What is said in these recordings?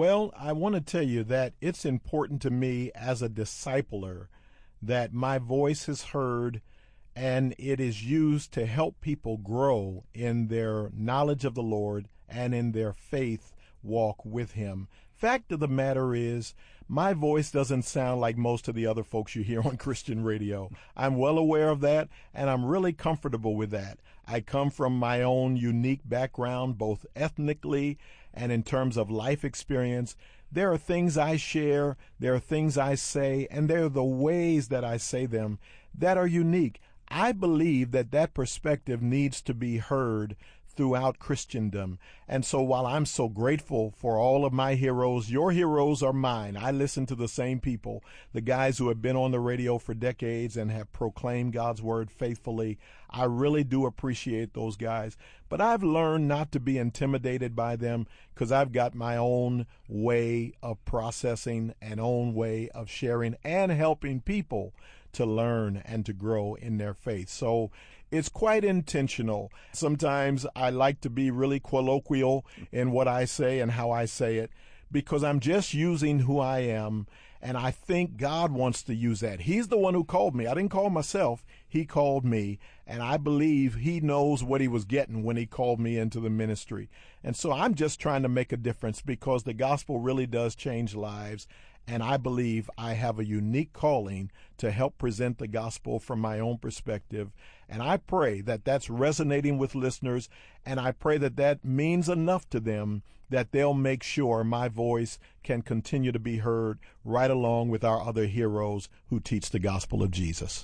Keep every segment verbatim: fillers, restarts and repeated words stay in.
Well, I want to tell you that it's important to me as a discipler that my voice is heard and it is used to help people grow in their knowledge of the Lord and in their faith walk with Him. Fact of the matter is, my voice doesn't sound like most of the other folks you hear on Christian radio. I'm well aware of that, and I'm really comfortable with that. I come from my own unique background, both ethnically and in terms of life experience. There are things I share, there are things I say, and there are the ways that I say them that are unique. I believe that that perspective needs to be heard throughout Christendom. And so while I'm so grateful for all of my heroes, your heroes are mine. I listen to the same people, the guys who have been on the radio for decades and have proclaimed God's word faithfully. I really do appreciate those guys. But I've learned not to be intimidated by them because I've got my own way of processing and own way of sharing and helping people to learn and to grow in their faith. So it's quite intentional. Sometimes I like to be really colloquial in what I say and how I say it because I'm just using who I am, and I think God wants to use that. He's the one who called me. I didn't call myself. He called me, and I believe He knows what He was getting when He called me into the ministry. And so I'm just trying to make a difference because the gospel really does change lives. And I believe I have a unique calling to help present the gospel from my own perspective. And I pray that that's resonating with listeners. And I pray that that means enough to them that they'll make sure my voice can continue to be heard right along with our other heroes who teach the gospel of Jesus.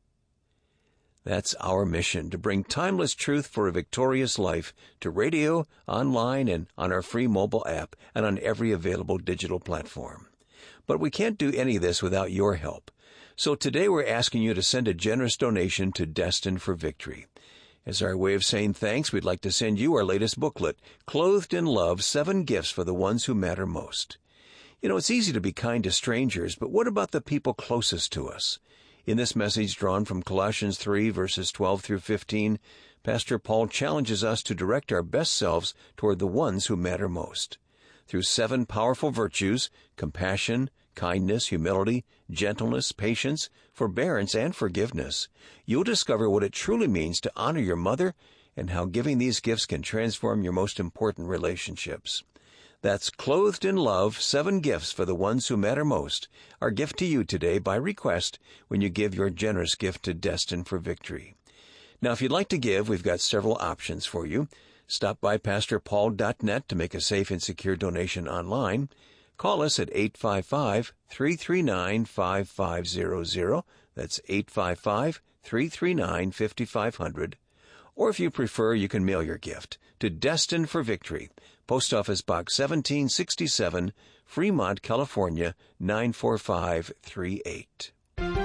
That's our mission, to bring timeless truth for a victorious life to radio, online, and on our free mobile app, and on every available digital platform. But we can't do any of this without your help. So today we're asking you to send a generous donation to Destined for Victory. As our way of saying thanks, we'd like to send you our latest booklet, Clothed in Love, Seven Gifts for the Ones Who Matter Most. You know, it's easy to be kind to strangers, but what about the people closest to us? In this message drawn from Colossians three, verses twelve through fifteen, Pastor Paul challenges us to direct our best selves toward the ones who matter most. Through seven powerful virtues, compassion, kindness, humility, gentleness, patience, forbearance, and forgiveness, you'll discover what it truly means to honor your mother and how giving these gifts can transform your most important relationships. That's Clothed in Love, Seven Gifts for the Ones Who Matter Most, our gift to you today by request when you give your generous gift to Destined for Victory. Now, if you'd like to give, we've got several options for you. Stop by pastor paul dot net to make a safe and secure donation online. Call us at eight five five, three three nine, five five zero zero. That's eight five five, three three nine, five five zero zero. Or if you prefer, you can mail your gift to Destined for Victory, Post Office Box seventeen sixty-seven, Fremont, California, nine four five three eight.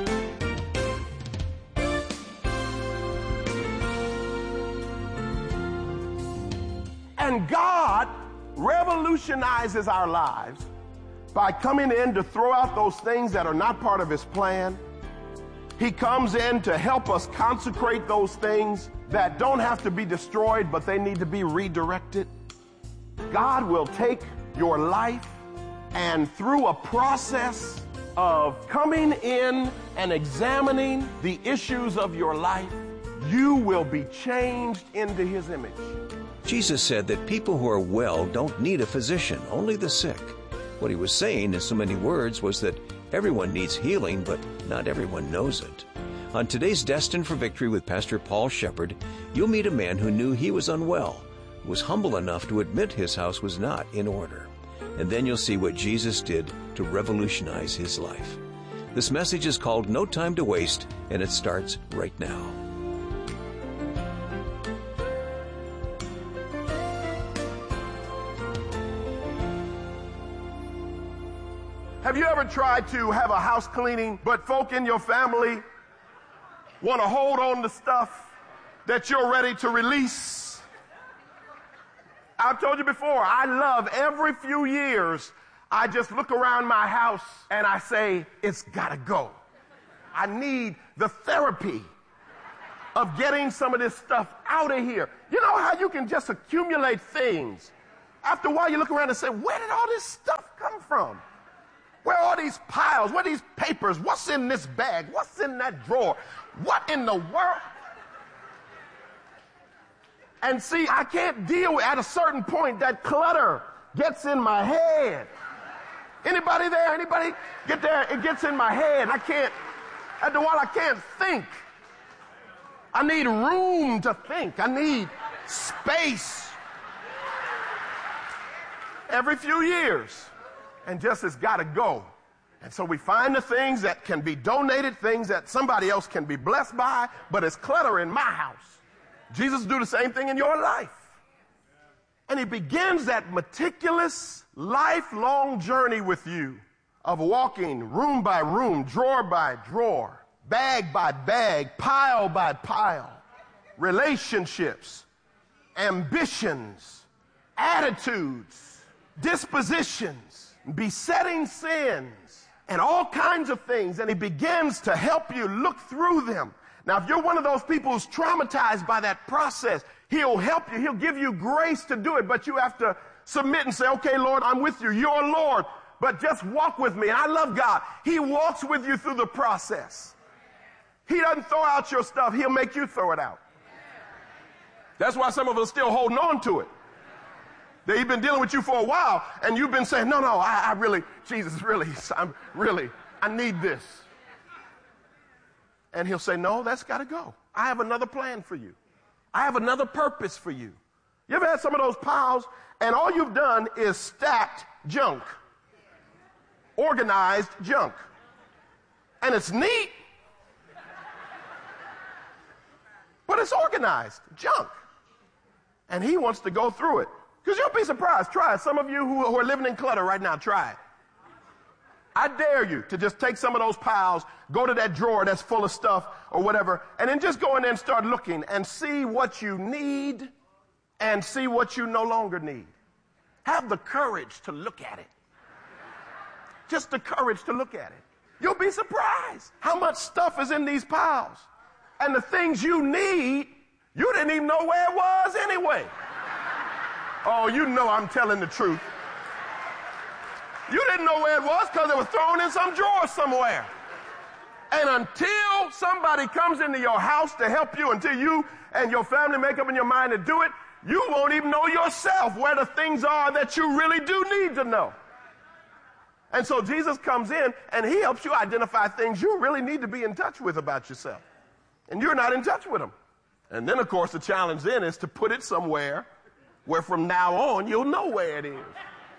And God revolutionizes our lives by coming in to throw out those things that are not part of His plan. He comes in to help us consecrate those things that don't have to be destroyed, but they need to be redirected. God will take your life and through a process of coming in and examining the issues of your life, you will be changed into His image. Jesus said that people who are well don't need a physician, only the sick. What He was saying in so many words was that everyone needs healing, but not everyone knows it. On today's Destined for Victory with Pastor Paul Shepherd, you'll meet a man who knew he was unwell, who was humble enough to admit his house was not in order. And then you'll see what Jesus did to revolutionize his life. This message is called No Time to Waste, and it starts right now. Have you ever tried to have a house cleaning, but folk in your family want to hold on to stuff that you're ready to release? I've told you before, I love every few years, I just look around my house and I say, it's got to go. I need the therapy of getting some of this stuff out of here. You know how you can just accumulate things? After a while, you look around and say, where did all this stuff from? Where are these piles? Where are these papers? What's in this bag? What's in that drawer? What in the world? And see, I can't deal with, at a certain point, that clutter gets in my head. Anybody there? Anybody get there? It gets in my head. I can't, after a while, I can't think. I need room to think. I need space. Every few years. And just it's got to go. And so we find the things that can be donated, things that somebody else can be blessed by, but it's clutter in my house. Jesus do the same thing in your life. And he begins that meticulous, lifelong journey with you of walking room by room, drawer by drawer, bag by bag, pile by pile, relationships, ambitions, attitudes, dispositions, besetting sins, and all kinds of things. And he begins to help you look through them. Now, if you're one of those people who's traumatized by that process, he'll help you. He'll give you grace to do it, but you have to submit and say, okay, Lord, I'm with you. You're Lord, but just walk with me. And I love God. He walks with you through the process. He doesn't throw out your stuff. He'll make you throw it out. That's why some of us are still holding on to it. They've been dealing with you for a while, and you've been saying, no, no, I, I really, Jesus, really, I'm really, I need this. And he'll say, no, that's got to go. I have another plan for you. I have another purpose for you. You ever had some of those piles, and all you've done is stacked junk, organized junk. And it's neat, but it's organized junk. And he wants to go through it. Because you'll be surprised. Try it. Some of you who, who are living in clutter right now, try it. I dare you to just take some of those piles, go to that drawer that's full of stuff or whatever, and then just go in there and start looking and see what you need and see what you no longer need. Have the courage to look at it. Just the courage to look at it. You'll be surprised how much stuff is in these piles. And the things you need, you didn't even know where it was anyway. Oh, you know I'm telling the truth. You didn't know where it was because it was thrown in some drawer somewhere. And until somebody comes into your house to help you, until you and your family make up in your mind to do it, you won't even know yourself where the things are that you really do need to know. And so Jesus comes in and he helps you identify things you really need to be in touch with about yourself. And you're not in touch with them. And then, of course, the challenge then is to put it somewhere where from now on you'll know where it is.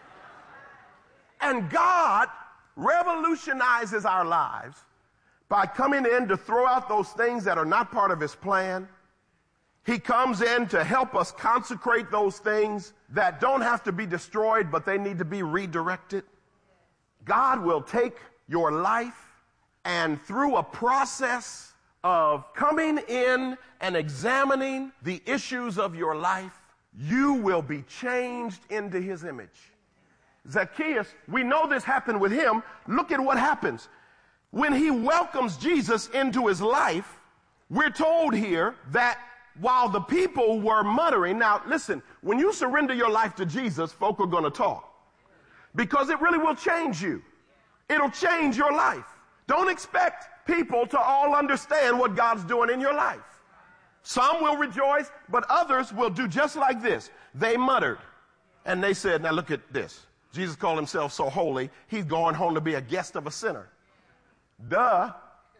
And God revolutionizes our lives by coming in to throw out those things that are not part of his plan. He comes in to help us consecrate those things that don't have to be destroyed, but they need to be redirected. God will take your life and through a process of coming in and examining the issues of your life, you will be changed into his image. Zacchaeus, we know this happened with him. Look at what happens. When he welcomes Jesus into his life, we're told here that while the people were muttering, now listen, when you surrender your life to Jesus, folk are going to talk. Because it really will change you. It'll change your life. Don't expect people to all understand what God's doing in your life. Some will rejoice, but others will do just like this. They muttered, and they said, now look at this. Jesus called himself so holy, he's going home to be a guest of a sinner. Duh.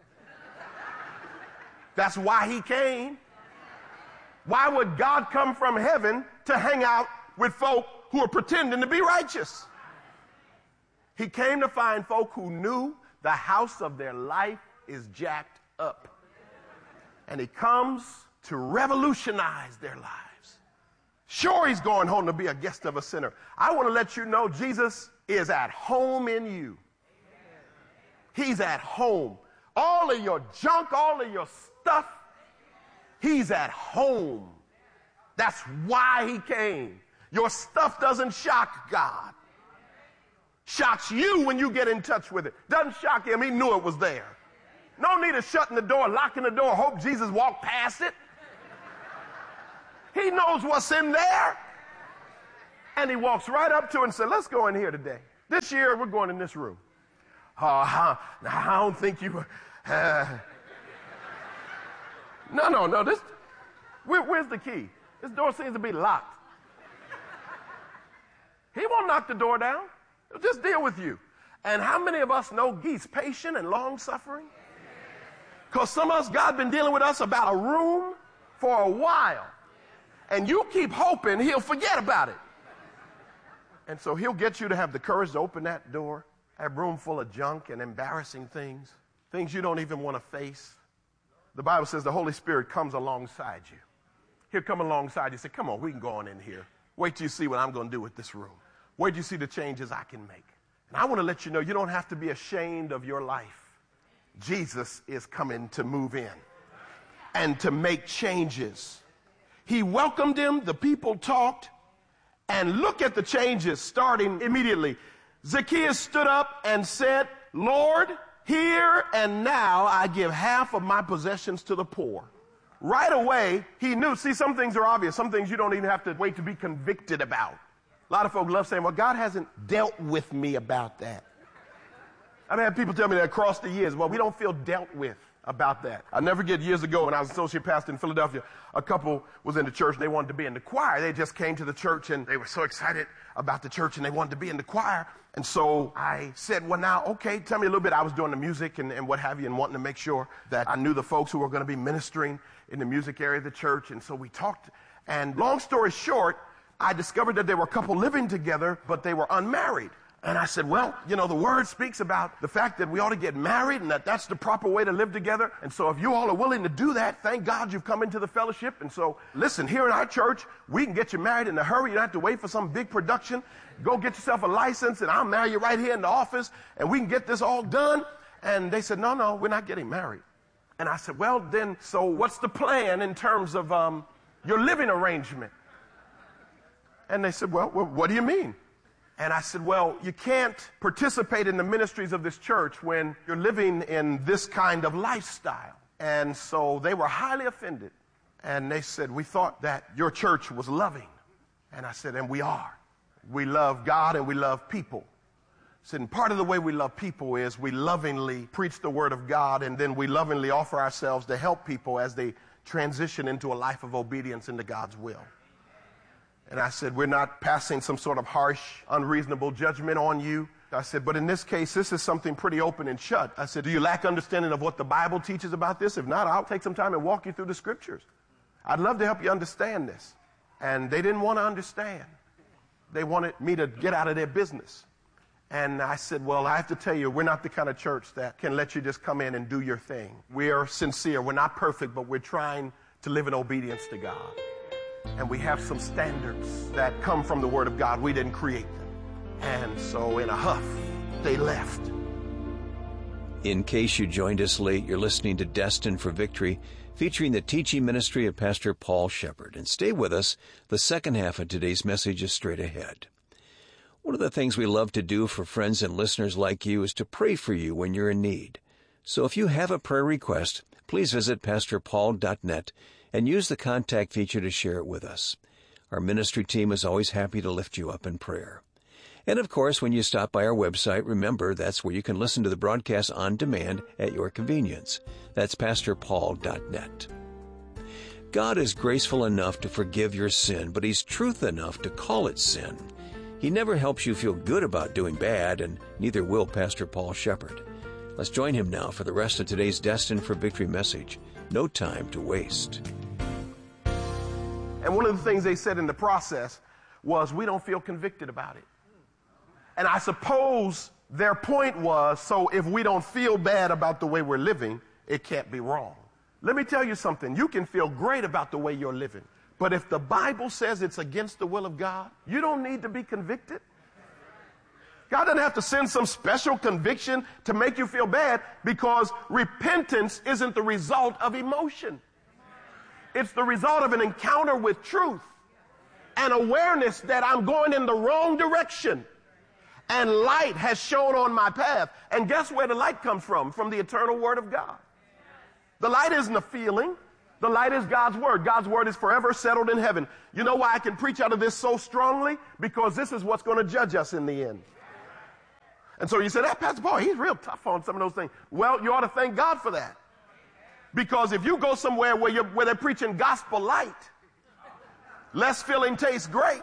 That's why he came. Why would God come from heaven to hang out with folk who are pretending to be righteous? He came to find folk who knew the house of their life is jacked up. And he comes to revolutionize their lives. Sure, he's going home to be a guest of a sinner. I want to let you know Jesus is at home in you. He's at home. All of your junk, all of your stuff, he's at home. That's why he came. Your stuff doesn't shock God. Shocks you when you get in touch with it. Doesn't shock him. He knew it was there. No need of shutting the door, locking the door, hope Jesus walked past it. He knows what's in there. And he walks right up to it and said, let's go in here today. This year, we're going in this room. Oh, uh, I don't think you... Uh, no, no, no. This. Where, where's the key? This door seems to be locked. He won't knock the door down. He'll just deal with you. And how many of us know he's patient and long-suffering? Because some of us, God been dealing with us about a room for a while. And you keep hoping he'll forget about it. And so he'll get you to have the courage to open that door, that room full of junk and embarrassing things, things you don't even want to face. The Bible says the Holy Spirit comes alongside you. He'll come alongside you and say, come on, we can go on in here. Wait till you see what I'm going to do with this room. Wait till you see the changes I can make. And I want to let you know you don't have to be ashamed of your life. Jesus is coming to move in and to make changes. He welcomed him. The people talked. And look at the changes starting immediately. Zacchaeus stood up and said, Lord, here and now I give half of my possessions to the poor. Right away, he knew. See, some things are obvious. Some things you don't even have to wait to be convicted about. A lot of folk love saying, well, God hasn't dealt with me about that. I've had people tell me that across the years. Well, we don't feel dealt with about that. I'll never forget years ago when I was associate pastor in Philadelphia, a couple was in the church and they wanted to be in the choir. They just came to the church and they were so excited about the church and they wanted to be in the choir. And so I said, well, now, okay, tell me a little bit. I was doing the music and, and what have you and wanting to make sure that I knew the folks who were going to be ministering in the music area of the church. And so we talked. And long story short, I discovered that there were a couple living together, but they were unmarried. And I said, well, you know, the word speaks about the fact that we ought to get married and that that's the proper way to live together. And so if you all are willing to do that, thank God you've come into the fellowship. And so listen, here in our church, we can get you married in a hurry. You don't have to wait for some big production. Go get yourself a license and I'll marry you right here in the office and we can get this all done. And they said, no, no, we're not getting married. And I said, well, then, so what's the plan in terms of um, your living arrangement? And they said, well, well, what do you mean? And I said, well, you can't participate in the ministries of this church when you're living in this kind of lifestyle. And so they were highly offended. And they said, we thought that your church was loving. And I said, and we are. We love God and we love people. I said, and part of the way we love people is we lovingly preach the word of God and then we lovingly offer ourselves to help people as they transition into a life of obedience into God's will. And I said, we're not passing some sort of harsh, unreasonable judgment on you. I said, but in this case, this is something pretty open and shut. I said, do you lack understanding of what the Bible teaches about this? If not, I'll take some time and walk you through the scriptures. I'd love to help you understand this. And they didn't want to understand. They wanted me to get out of their business. And I said, well, I have to tell you, we're not the kind of church that can let you just come in and do your thing. We are sincere. We're not perfect, but we're trying to live in obedience to God. And we have some standards that come from the Word of God. We didn't create them. And so in a huff, they left. In case you joined us late, you're listening to Destined for Victory, featuring the teaching ministry of Pastor Paul Shepherd. And stay with us. The second half of today's message is straight ahead. One of the things we love to do for friends and listeners like you is to pray for you when you're in need. So if you have a prayer request, please visit pastor paul dot net and use the contact feature to share it with us. Our ministry team is always happy to lift you up in prayer. And of course, when you stop by our website, remember that's where you can listen to the broadcast on demand at your convenience. That's pastor paul dot net. God is graceful enough to forgive your sin, but He's truth enough to call it sin. He never helps you feel good about doing bad, and neither will Pastor Paul Shepherd. Let's join him now for the rest of today's Destined for Victory message. No time to waste. And one of the things they said in the process was, we don't feel convicted about it. And I suppose their point was, so if we don't feel bad about the way we're living, it can't be wrong. Let me tell you something. You can feel great about the way you're living. But if the Bible says it's against the will of God, you don't need to be convicted. God doesn't have to send some special conviction to make you feel bad, because repentance isn't the result of emotion. It's the result of an encounter with truth, an awareness that I'm going in the wrong direction, and light has shone on my path. And guess where the light comes from? From the eternal Word of God. The light isn't a feeling. The light is God's Word. God's Word is forever settled in heaven. You know why I can preach out of this so strongly? Because this is what's going to judge us in the end. And so you say, that Pastor Paul, he's real tough on some of those things. Well, you ought to thank God for that. Because if you go somewhere where, you're, where they're preaching gospel light, less filling tastes great.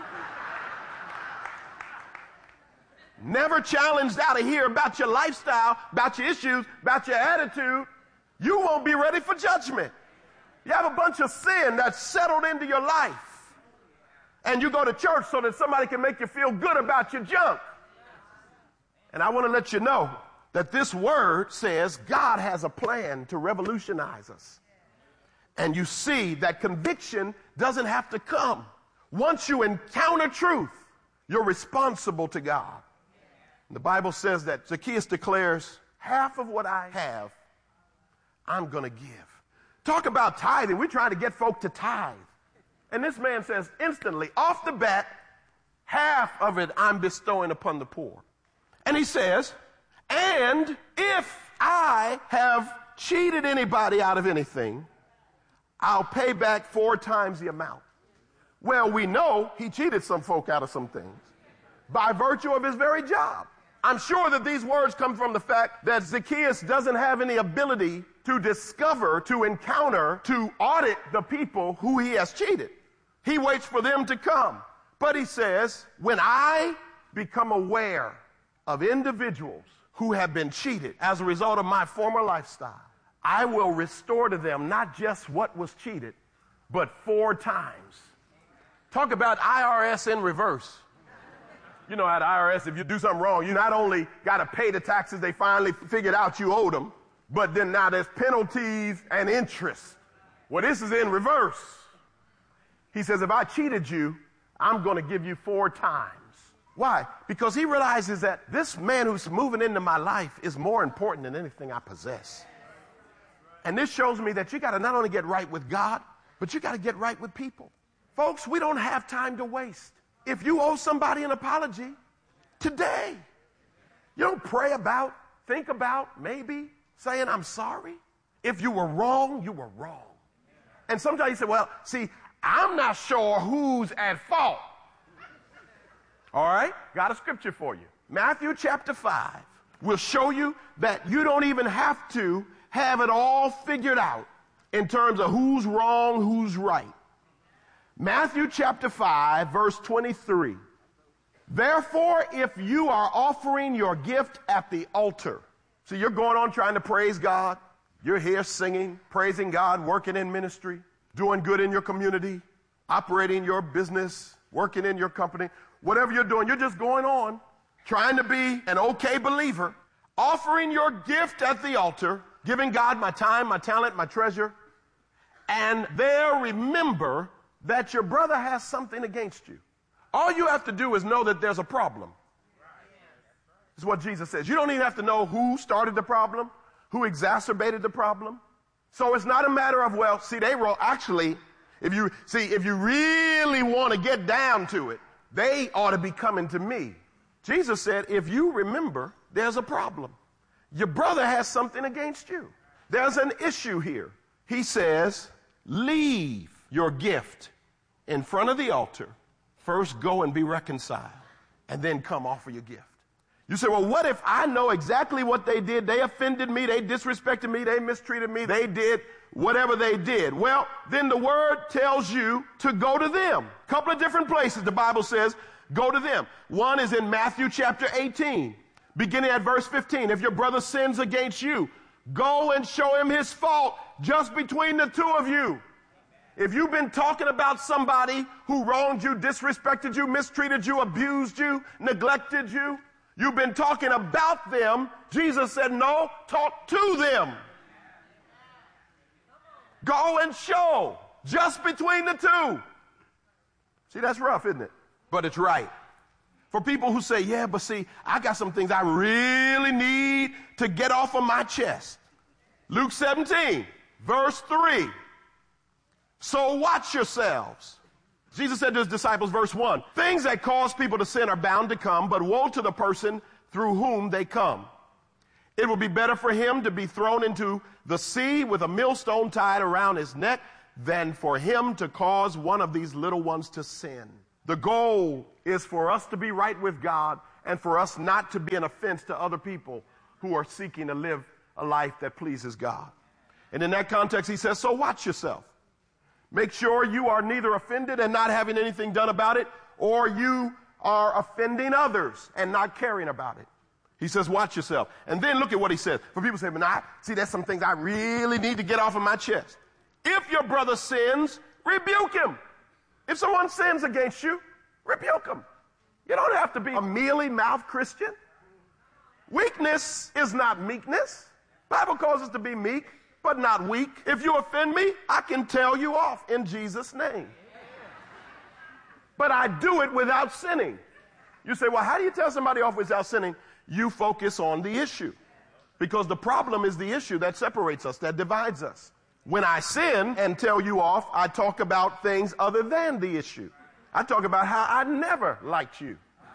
Never challenged out of here about your lifestyle, about your issues, about your attitude, you won't be ready for judgment. You have a bunch of sin that's settled into your life. And you go to church so that somebody can make you feel good about your junk. And I want to let you know that this word says God has a plan to revolutionize us. And you see that conviction doesn't have to come. Once you encounter truth, you're responsible to God. The Bible says that Zacchaeus declares, half of what I have, I'm going to give. Talk about tithing. We're trying to get folk to tithe. And this man says instantly, off the bat, half of it I'm bestowing upon the poor. And he says, and if I have cheated anybody out of anything, I'll pay back four times the amount. Well, we know he cheated some folk out of some things by virtue of his very job. I'm sure that these words come from the fact that Zacchaeus doesn't have any ability to discover, to encounter, to audit the people who he has cheated. He waits for them to come. But he says, when I become aware of individuals who have been cheated as a result of my former lifestyle, I will restore to them not just what was cheated, but four times. Talk about I R S in reverse. You know, at I R S, if you do something wrong, you not only got to pay the taxes they finally figured out you owed them, but then now there's penalties and interest. Well, this is in reverse. He says, if I cheated you, I'm going to give you four times. Why? Because he realizes that this man who's moving into my life is more important than anything I possess. And this shows me that you got to not only get right with God, but you got to get right with people. Folks, we don't have time to waste. If you owe somebody an apology, today, you don't pray about, think about, maybe saying, I'm sorry. If you were wrong, you were wrong. And sometimes you say, well, see, I'm not sure who's at fault. All right, got a scripture for you. Matthew chapter five will show you that you don't even have to have it all figured out in terms of who's wrong, who's right. Matthew chapter five, verse twenty-three. Therefore, if you are offering your gift at the altar, so you're going on trying to praise God, you're here singing, praising God, working in ministry, doing good in your community, operating your business, working in your company, whatever you're doing, you're just going on, trying to be an okay believer, offering your gift at the altar, giving God my time, my talent, my treasure, and there remember that your brother has something against you. All you have to do is know that there's a problem. This is what Jesus says. You don't even have to know who started the problem, who exacerbated the problem. So it's not a matter of, well, see, they wrote, actually, if you see, if you really want to get down to it, they ought to be coming to me. Jesus said, if you remember, there's a problem. Your brother has something against you. There's an issue here. He says, leave your gift in front of the altar. First go and be reconciled, and then come offer your gift. You say, well, what if I know exactly what they did? They offended me, they disrespected me, they mistreated me, they did whatever they did. Well, then the word tells you to go to them. A couple of different places the Bible says, go to them. One is in Matthew chapter eighteen, beginning at verse fifteen. If your brother sins against you, go and show him his fault just between the two of you. If you've been talking about somebody who wronged you, disrespected you, mistreated you, abused you, neglected you, you've been talking about them, Jesus said, no, talk to them. Go and show just between the two. See, that's rough, isn't it? But it's right. For people who say, yeah, but see, I got some things I really need to get off of my chest. Luke seventeen, verse three. So watch yourselves. Jesus said to his disciples, verse one, things that cause people to sin are bound to come, but woe to the person through whom they come. It will be better for him to be thrown into the sea with a millstone tied around his neck than for him to cause one of these little ones to sin. The goal is for us to be right with God and for us not to be an offense to other people who are seeking to live a life that pleases God. And in that context, he says, so watch yourself. Make sure you are neither offended and not having anything done about it, or you are offending others and not caring about it. He says, watch yourself. And then look at what he says. For people say, but I, see, there's some things I really need to get off of my chest. If your brother sins, rebuke him. If someone sins against you, rebuke him. You don't have to be a mealy-mouthed Christian. Weakness is not meekness. The Bible calls us to be meek, but not weak. If you offend me, I can tell you off in Jesus' name. But I do it without sinning. You say, well, how do you tell somebody off without sinning? You focus on the issue. Because the problem is the issue that separates us, that divides us. When I sin and tell you off, I talk about things other than the issue. I talk about how I never liked you.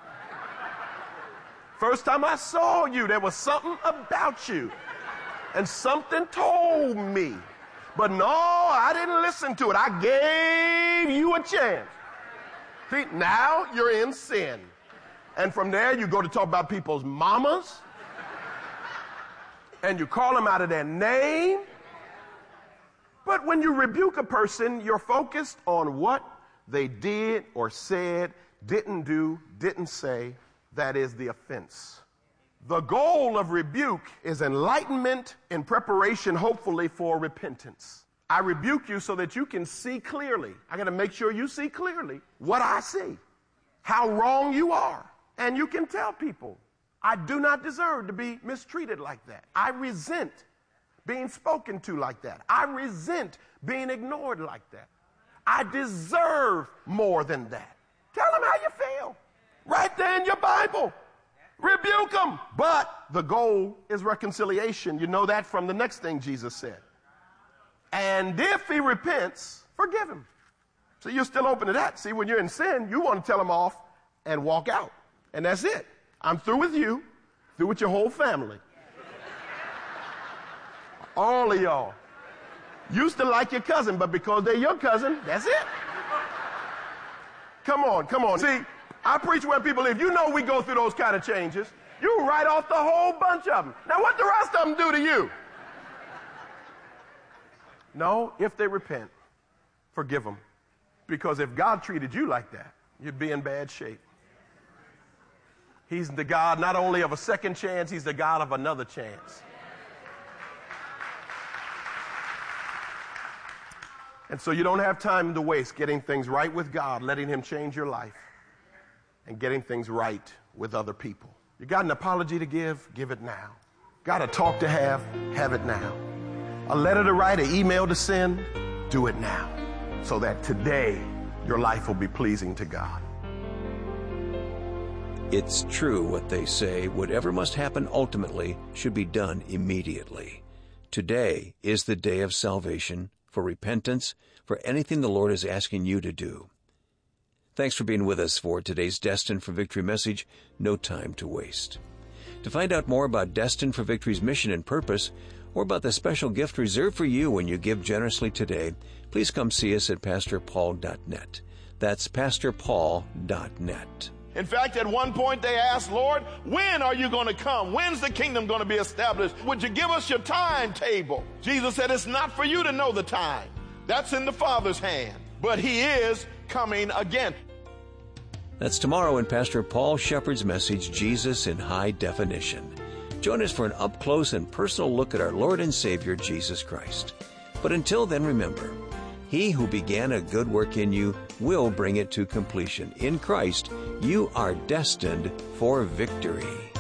First time I saw you, there was something about you. And something told me. But no, I didn't listen to it. I gave you a chance. See, now you're in sin. And from there, you go to talk about people's mamas. And you call them out of their name. But when you rebuke a person, you're focused on what they did or said, didn't do, didn't say. That is the offense. The goal of rebuke is enlightenment in preparation, hopefully, for repentance. I rebuke you so that you can see clearly. I got to make sure you see clearly what I see, how wrong you are. And you can tell people, I do not deserve to be mistreated like that. I resent being spoken to like that. I resent being ignored like that. I deserve more than that. Tell them how you feel. Right there in your Bible. Rebuke them. But the goal is reconciliation. You know that from the next thing Jesus said. And if he repents, forgive him. So you're still open to that. See, when you're in sin, you want to tell him off and walk out. And that's it. I'm through with you, through with your whole family. All of y'all. Used to like your cousin, but because they're your cousin, that's it. Come on, come on. See, I preach where people live. You know we go through those kind of changes. You write off the whole bunch of them. Now what the rest of them do to you? No, if they repent, forgive them. Because if God treated you like that, you'd be in bad shape. He's the God not only of a second chance, he's the God of another chance. And so you don't have time to waste getting things right with God, letting him change your life, and getting things right with other people. You got an apology to give? Give it now. Got a talk to have? Have it now. A letter to write, an email to send? Do it now. So that today your life will be pleasing to God. It's true what they say. Whatever must happen ultimately should be done immediately. Today is the day of salvation, for repentance, for anything the Lord is asking you to do. Thanks for being with us for today's Destined for Victory message, No Time to Waste. To find out more about Destined for Victory's mission and purpose, or about the special gift reserved for you when you give generously today, please come see us at pastor paul dot net. That's pastor paul dot net. In fact, at one point they asked, Lord, when are you going to come? When's the kingdom going to be established? Would you give us your timetable? Jesus said, it's not for you to know the time. That's in the Father's hand. But he is coming again. That's tomorrow in Pastor Paul Shepherd's message, Jesus in High Definition. Join us for an up-close and personal look at our Lord and Savior, Jesus Christ. But until then, remember, he who began a good work in you will bring it to completion. In Christ, you are destined for victory.